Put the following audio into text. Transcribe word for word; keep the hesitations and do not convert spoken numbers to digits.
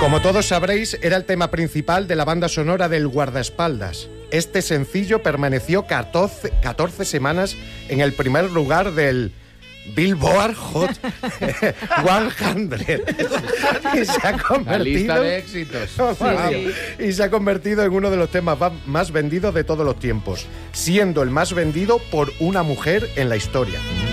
Como todos sabréis, era el tema principal de la banda sonora del Guardaespaldas. Este sencillo permaneció catorce, catorce semanas en el primer lugar del Billboard Hot cien. Y se ha convertido... La lista de éxitos. Sí. Y se ha convertido en uno de los temas más vendidos de todos los tiempos, siendo el más vendido por una mujer en la historia.